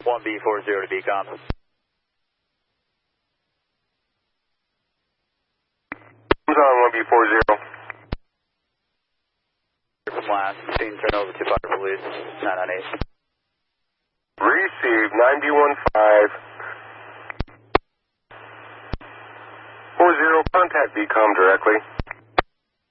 1B40 to BCOM. Who's on 1B40? From last, scene turn over to Fire Police, 998. Received 9B15. 40, contact BCOM directly.